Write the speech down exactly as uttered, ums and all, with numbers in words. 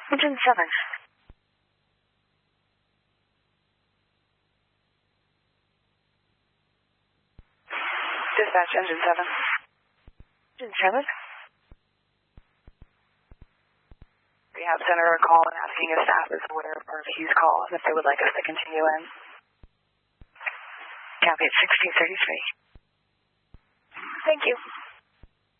Engine seven. Dispatch, engine seven. Engine seven? We have Senator calling asking if staff is aware of our refuse call and if they would like us to continue in. Copy at sixteen thirty-three. Thank you.